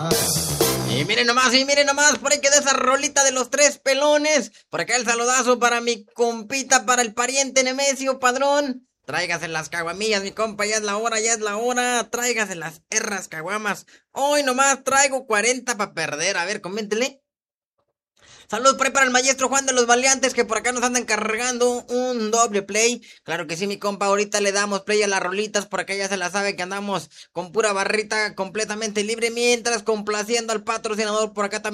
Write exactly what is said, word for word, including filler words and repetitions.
Y miren nomás, y miren nomás, por ahí queda esa rolita de los tres pelones. Por acá el saludazo para mi compita, para el pariente Nemesio Padrón. Tráigase las caguamillas, mi compa, ya es la hora, ya es la hora. Tráigase las herras caguamas. Hoy nomás traigo cuarenta para perder. A ver, coméntele. Saludos por ahí para el maestro Juan de los Valiantes, que por acá nos andan cargando un doble play. Claro que sí, mi compa, ahorita le damos play a las rolitas, por acá ya se la sabe que andamos con pura barrita completamente libre, mientras complaciendo al patrocinador por acá también.